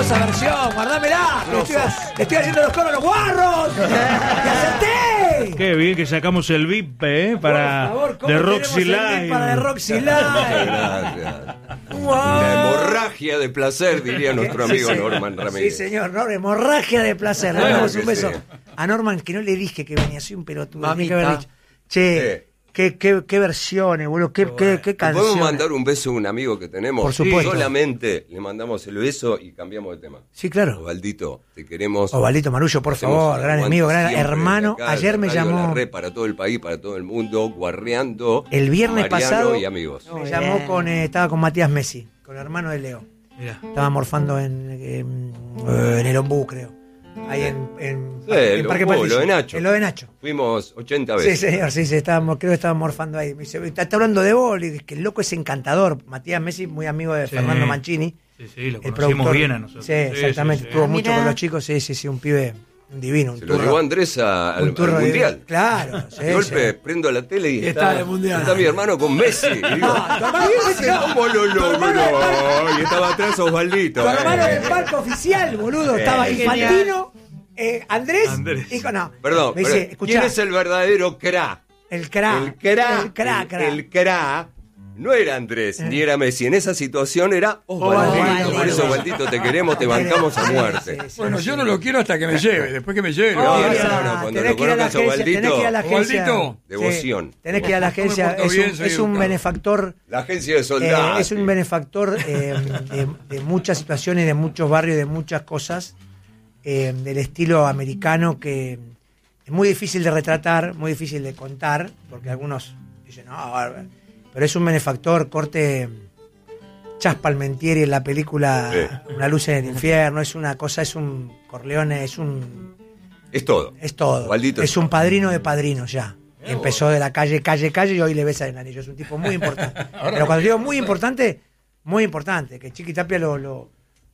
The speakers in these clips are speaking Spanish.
hermosa versión, guardámela. Le estoy haciendo los coros a los guarros. ¡Y acerté! Qué bien que sacamos el VIP, para Por favor, ¿cómo de tenemos Roxy el VIP Live. para de Roxy Live? Gracias. Wow. La hemorragia de placer, diría nuestro amigo Sí, Norman Ramírez. Sí, señor, hemorragia de placer. Le Claro damos que un beso sí. a Norman, que no le dije que venía, soy un pelotudo. Mamita. Tenía que haber dicho. Che, qué versiones, boludo, qué ¿Podemos canciones. mandar un beso a un amigo que tenemos? Por supuesto. Solamente le mandamos el beso y cambiamos de tema. Sí, claro. Osvaldito, te queremos. Osvaldito Marullo, por Hacemos favor, el gran aguante amigo, gran siempre hermano. de acá, Ayer de me Radio llamó. La Red para todo el país, para todo el mundo, guarreando. El viernes Mariano pasado y amigos. me llamó con estaba con Matías Messi, con el hermano de Leo. Mirá. Estaba morfando en el Ombú, creo. Ahí en Parque Lo Patricio. de Nacho. En lo de Nacho. Fuimos 80 Sí, veces. señor, sí, creo que estaba morfando ahí. Me dice, está hablando de vos, y dije, que el loco es encantador. Matías Messi, muy amigo de Sí. Fernando Mancini. Sí, lo El conocimos productor. bien a nosotros. Sí, exactamente. Sí. Estuvo mucho Mirá. con los chicos, sí, un pibe divino. Un Se lo llevó Andrés al un turro Mundial. Claro, sí, De golpe sí. prendo la tele y está en el Mundial. está mi hermano con Messi. Y digo, tu hermano Messi, no. ¿cómo lo Tu hermano logró? Y estaba atrás Osvaldito. Tu hermano del palco oficial, boludo. Estaba Genial. Infantino, Andrés. Andrés. Dijo, no. Perdón, Me dice, ¿quién escuchá, es el verdadero cra? el cra. El cra. El cra. El cra no era Andrés, ni era Messi. En esa situación era Osvaldito. Osvaldito. Por eso, Osvaldito, te queremos, te bancamos a muerte. Sí, sí, Bueno, sí. yo no lo quiero hasta que me lleve. Después que me lleve. No, lo no, quiero. no, cuando tenés lo que ir a la conozcas a agencia, tenés que ir a la agencia. Osvaldito. Devoción. Sí, tenés que ir a la No me agencia. porto bien, soy Es un educado. benefactor. La agencia de soldados. Es un benefactor de muchas situaciones, de muchos barrios, de muchas cosas, del estilo americano, que es muy difícil de retratar, muy difícil de contar, porque algunos dicen, no, bárbaro. Pero es un benefactor, corte Chas Palmentieri en la película Sí. Una luz en el infierno, es una cosa, es un Corleone, es todo. todo. Osvaldito Es un padrino de padrinos ya. Empezó de la calle, y hoy le besa el anillo. Es un tipo muy importante. Pero cuando digo muy importante, que Chiqui Tapia lo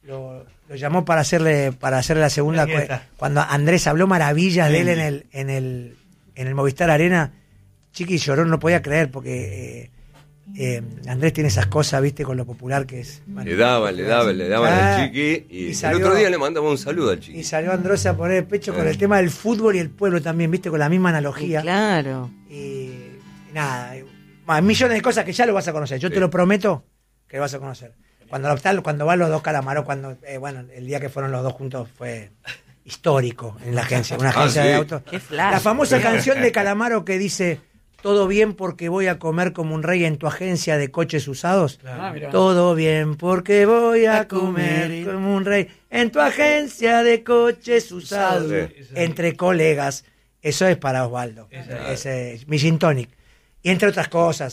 llamó para hacerle la segunda. Ahí está. Cuando Andrés habló maravillas de él en el Movistar Arena, Chiqui lloró, no podía creer, porque Andrés tiene esas cosas, viste, con lo popular que es. Le daban al Chiqui y salió- el otro día le mandamos un saludo al Y Chiqui. salió Andrés a poner el pecho con el tema del fútbol y el pueblo también, viste, con la misma Y analogía. claro. Y nada, millones de cosas que ya lo vas a conocer. Yo Sí. te lo prometo que lo vas a conocer. Cuando van los dos Calamaros, el día que fueron los dos juntos fue histórico en la agencia, una agencia sí. de autos. Qué flash. La famosa canción de Calamaro que dice: todo bien porque voy a comer como un rey en tu agencia de coches usados. Ah, mirá. Todo bien porque voy a comer como un rey en tu agencia de coches usados. Sí. Entre colegas. Eso es para Osvaldo. Ese es mi gin tonic. Y entre otras cosas,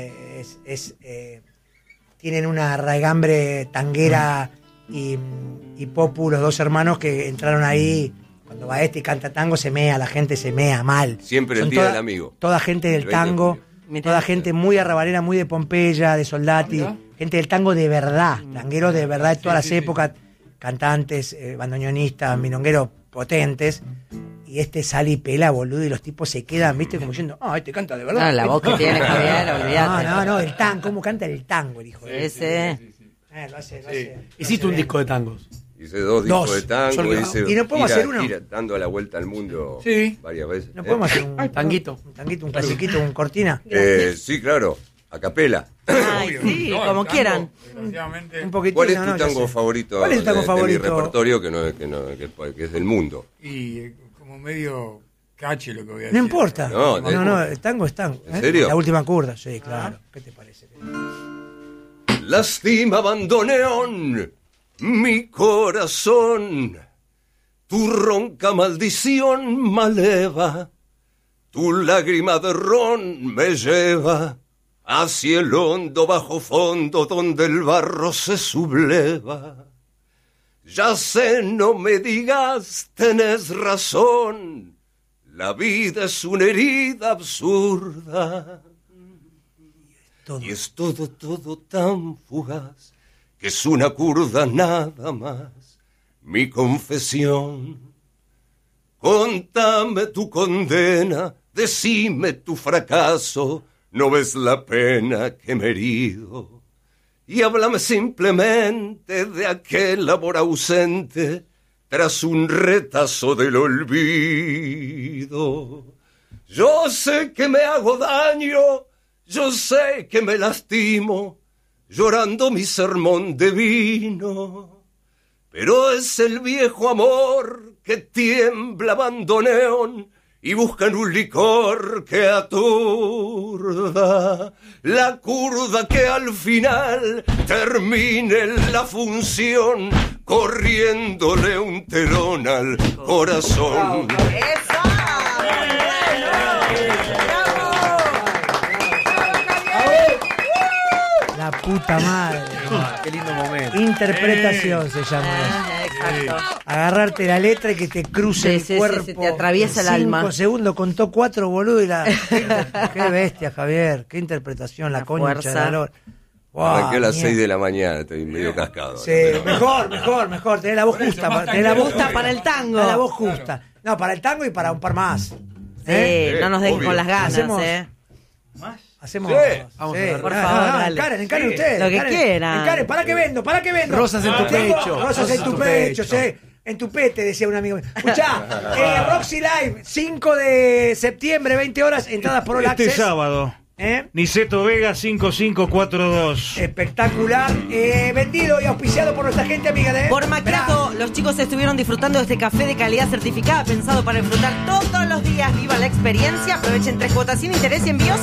tienen una raigambre tanguera y Popu, los dos hermanos que entraron ahí. Cuando va y canta tango, se mea, la gente se mea mal. Siempre el Son día toda- del amigo. Toda gente del El 20 de tango, julio. Mirá. toda gente muy arrabalera, muy de Pompeya, de Soldati, gente del tango de verdad, tangueros de verdad de todas las épocas, cantantes, bandoneonistas, milongueros potentes. Y sale y pela, boludo, y los tipos se quedan, viste, como diciendo, este canta de verdad. No, la voz que tiene Javier, olvídate. No, el tango, ¿cómo canta el tango, el hijo de Ese. lo hace. Hiciste un disco de tangos. Hice dos discos de tango, Solo- hice ¿Y no podemos hacer uno? dando la vuelta al mundo Sí. varias veces. ¿No podemos hacer un tanguito. Un tanguito, un clasiquito, un cortina? Sí, claro, a capela. Ay, sí, No, el como tango, quieran. desgraciadamente. Un poquitito. ¿Cuál es no, tu ya tango sé. favorito? ¿Cuál es tu tango de favorito? mi repertorio que es del mundo. Y como medio cache lo que voy a decir. No importa. No, No, el tango es tango. ¿En serio? La última curda, sí, claro. ¿Qué te parece? Lástima bandoneón, mi corazón, tu ronca maldición maleva, tu lágrima de ron me lleva hacia el hondo bajo fondo donde el barro se subleva. Ya sé, no me digas, tenés razón, la vida es una herida absurda. Todo. Y es todo tan fugaz, que es una curda nada más, mi confesión. Contame tu condena, decime tu fracaso, no ves la pena que me he herido. y háblame simplemente de aquel amor ausente tras un retazo del olvido. Yo sé que me hago daño, yo sé que me lastimo, llorando mi sermón de vino, pero es el viejo amor que tiembla bandoneón y buscan un licor que aturda la curda, que al final termine la función corriéndole un telón al corazón. La puta madre. Qué lindo momento. Interpretación se llama. Exacto. Agarrarte la letra y que te cruce Sí, el cuerpo. te atraviesa el alma. 5 segundos, contó 4, boludo, y la... Qué bestia, Javier. Qué interpretación, la concha fuerza. de la lora. Wow, Arranqué a las mierda. 6 de la mañana, estoy medio cascado. Sí, mejor. Tenés la voz justa. Tenés la voz Justa para el tango. tenés la voz justa. No, para el tango y para un par más. Sí, no nos dejen obvio. con las ganas, Hacemos- Hacemos. Sí. Vamos Sí. a ver. Por favor, dale. Encaren ustedes. Lo que quieran. Encaren, para que vendo. Rosas en tu pecho. Rosas en tu pecho, sí. En tu pete, decía un amigo mío. Escuchá, Roxy Live, 5 de septiembre, 20 horas, entradas por All Este Access. sábado. ¿Eh? Niceto Vega 5542. Espectacular. Vendido y auspiciado por nuestra gente amiga de... Por Macraco, los chicos estuvieron disfrutando de este café de calidad certificada, pensado para disfrutar todos los días. Viva la experiencia. Aprovechen 3 cuotas sin interés y envíos